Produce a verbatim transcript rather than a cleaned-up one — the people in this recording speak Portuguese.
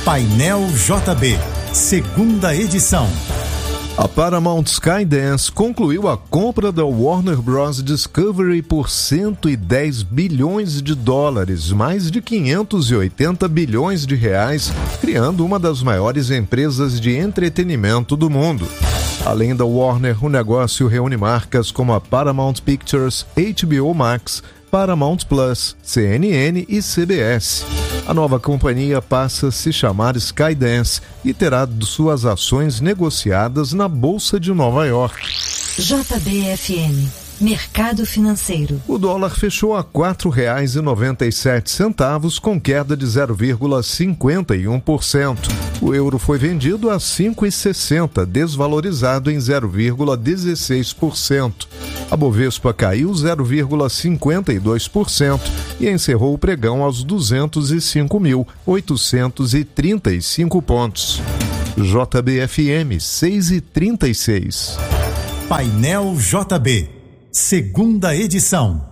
Painel J B, segunda edição. A Paramount Skydance concluiu a compra da Warner Bros. Discovery por cento e dez bilhões de dólares, mais de quinhentos e oitenta bilhões de reais, criando uma das maiores empresas de entretenimento do mundo. Além da Warner, o negócio reúne marcas como a Paramount Pictures, H B O Max, Paramount Plus, C N N e C B S. A nova companhia passa a se chamar Skydance e terá suas ações negociadas na Bolsa de Nova York. J B F M, Mercado Financeiro. O dólar fechou a quatro reais e noventa e sete centavos, com queda de zero vírgula cinquenta e um por cento. O euro foi vendido a cinco reais e sessenta centavos, desvalorizado em zero vírgula dezesseis por cento. A Bovespa caiu zero vírgula cinquenta e dois por cento e encerrou o pregão aos duzentos e cinco mil, oitocentos e trinta e cinco pontos. J B F M seis e trinta e seis. Painel J B, segunda edição.